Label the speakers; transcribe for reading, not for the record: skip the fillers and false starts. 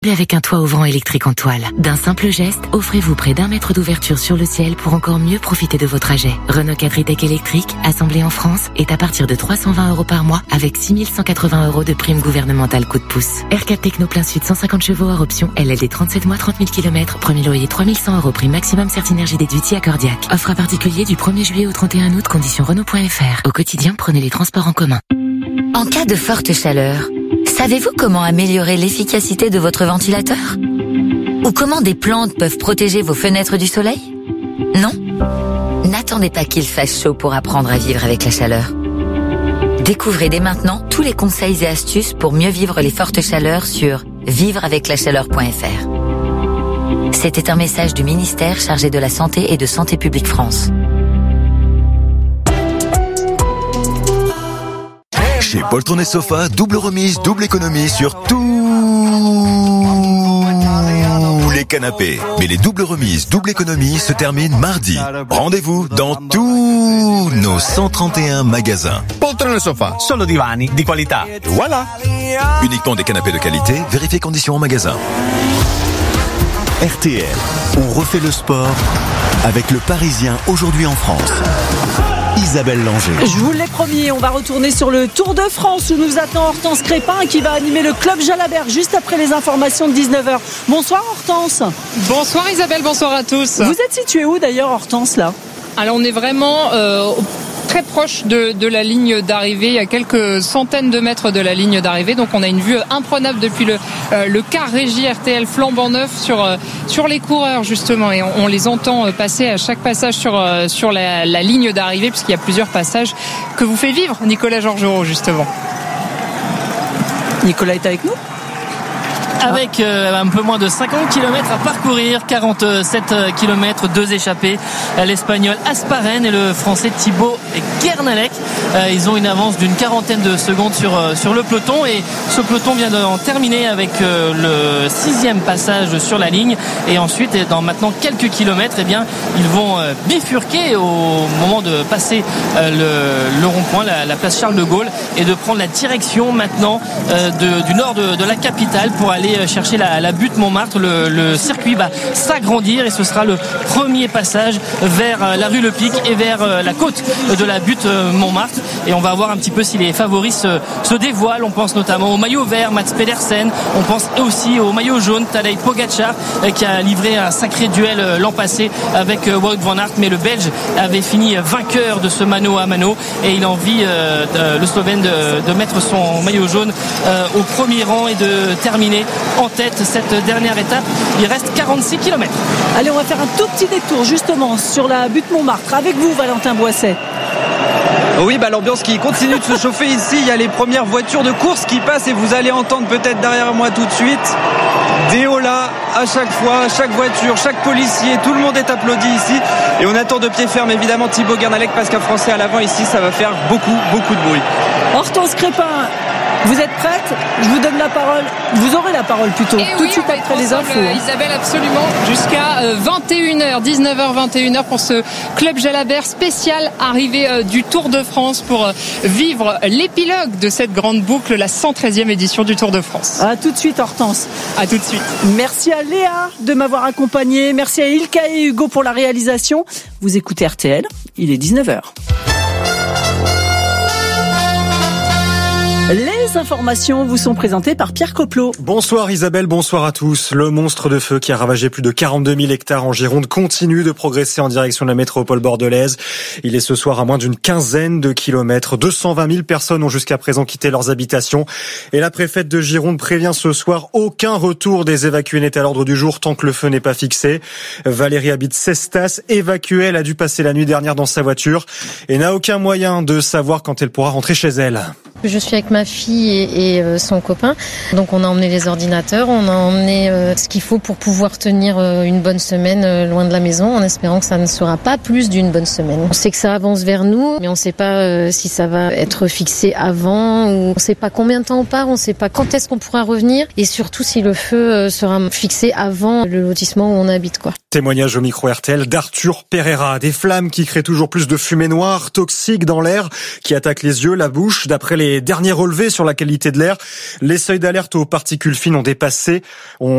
Speaker 1: Avec un toit ouvrant électrique en toile. D'un simple geste, offrez-vous près d'1 mètre d'ouverture sur le ciel pour encore mieux profiter de vos trajets. Renault Quadritech électrique, assemblé en France, est à partir de 320 € par mois avec 6 180 € de prime gouvernementale coup de pouce. R4 Techno plein sud 150 chevaux hors option, LLD 37 mois 30 000 km, premier loyer 3100 € prime maximum Certinergie déduit accordiaque. Offre à particulier du 1er juillet au 31 août, conditions Renault.fr. Au quotidien, prenez les transports en commun.
Speaker 2: En cas de forte chaleur, savez-vous comment améliorer l'efficacité de votre ventilateur ? Ou comment des plantes peuvent protéger vos fenêtres du soleil ? Non ? N'attendez pas qu'il fasse chaud pour apprendre à vivre avec la chaleur. Découvrez dès maintenant tous les conseils et astuces pour mieux vivre les fortes chaleurs sur vivreaveclachaleur.fr. C'était un message du ministère chargé de la Santé et de Santé publique France.
Speaker 3: Chez Poltron et Sofa, double remise, double économie sur tous les canapés. Mais les doubles remises, double économie se terminent mardi. Rendez-vous dans tous nos 131 magasins.
Speaker 4: Poltron et Sofa, solo divani di qualità. Voilà.
Speaker 3: Uniquement des canapés de qualité, vérifiez conditions en magasin.
Speaker 5: RTL, on refait le sport avec le Parisien aujourd'hui en France. Isabelle Langer.
Speaker 6: Je vous l'ai promis, on va retourner sur le Tour de France où nous attend Hortense Crépin qui va animer le Club Jalabert juste après les informations de 19h. Bonsoir Hortense.
Speaker 7: Bonsoir Isabelle, bonsoir à tous.
Speaker 6: Vous êtes située où d'ailleurs Hortense là ?
Speaker 7: Alors on est vraiment très proche de la ligne d'arrivée, il y a quelques centaines de mètres de la ligne d'arrivée, donc on a une vue imprenable depuis le car régie RTL flambant neuf sur les coureurs justement, et on les entend passer à chaque passage sur la ligne d'arrivée, puisqu'il y a plusieurs passages que vous fait vivre Nicolas Georgerot justement.
Speaker 6: Nicolas est avec nous ?
Speaker 8: Avec un peu moins de 50 km à parcourir, 47 km, 2 échappées, l'Espagnol Asparren et le Français Thibaut Guernalec. Ils ont une avance d'une 40aine de secondes sur le peloton, et ce peloton vient d'en terminer avec le 6e passage sur la ligne, et ensuite dans maintenant quelques kilomètres, eh bien, ils vont bifurquer au moment de passer le rond-point, la place Charles de Gaulle, et de prendre la direction maintenant du nord de la capitale pour aller chercher la butte Montmartre. Le circuit va s'agrandir et ce sera le premier passage vers la rue Le Pic et vers la côte de la butte Montmartre, et on va voir un petit peu si les favoris se dévoilent. On pense notamment au maillot vert Mats Pedersen, on pense aussi au maillot jaune Tadej Pogačar qui a livré un sacré duel l'an passé avec Wout van Aert, mais le Belge avait fini vainqueur de ce mano à mano, et il a envie le Slovène de mettre son maillot jaune au premier rang et de terminer en tête cette dernière étape. Il reste 46 km.
Speaker 6: Allez, on va faire un tout petit détour justement sur la butte Montmartre avec vous Valentin Boisset.
Speaker 9: Oui, l'ambiance qui continue de se chauffer ici. Il y a les premières voitures de course qui passent, et vous allez entendre peut-être derrière moi tout de suite des holas à chaque fois, chaque voiture, chaque policier, tout le monde est applaudi ici, et on attend de pied ferme évidemment Thibaut Guernalec, parce qu'un Français à l'avant ici, ça va faire beaucoup de bruit.
Speaker 6: Hortense Crépin, vous êtes prête ? Je vous donne la parole. Vous aurez la parole plutôt. Tout de suite après les infos.
Speaker 7: Isabelle, absolument. Jusqu'à 21h, 19h, 21h pour ce Club Jalabert spécial arrivée du Tour de France pour vivre l'épilogue de cette grande boucle, la 113e édition du Tour de France.
Speaker 6: À tout de suite Hortense.
Speaker 7: À tout de suite.
Speaker 6: Merci à Léa de m'avoir accompagné. Merci à Ilka et Hugo pour la réalisation. Vous écoutez RTL, il est 19h. Les informations vous sont présentées par Pierre Coplot.
Speaker 10: Bonsoir Isabelle, bonsoir à tous. Le monstre de feu qui a ravagé plus de 42 000 hectares en Gironde continue de progresser en direction de la métropole bordelaise. Il est ce soir à moins d'une quinzaine de kilomètres. 220 000 personnes ont jusqu'à présent quitté leurs habitations. Et la préfète de Gironde prévient ce soir, aucun retour des évacués n'est à l'ordre du jour tant que le feu n'est pas fixé. Valérie habite Cestas, évacuée. Elle a dû passer la nuit dernière dans sa voiture et n'a aucun moyen de savoir quand elle pourra rentrer chez elle.
Speaker 11: Je suis avec ma fille et son copain. Donc on a emmené les ordinateurs, on a emmené ce qu'il faut pour pouvoir tenir une bonne semaine loin de la maison, en espérant que ça ne sera pas plus d'une bonne semaine. On sait que ça avance vers nous, mais on ne sait pas si ça va être fixé avant, ou on ne sait pas combien de temps on part, on ne sait pas quand est-ce qu'on pourra revenir, et surtout si le feu sera fixé avant le lotissement où on habite, quoi.
Speaker 10: Témoignage au micro RTL d'Arthur Pereira. Des flammes qui créent toujours plus de fumée noire, toxique dans l'air, qui attaquent les yeux, la bouche. D'après les derniers relevés sur la qualité de l'air, les seuils d'alerte aux particules fines ont dépassé.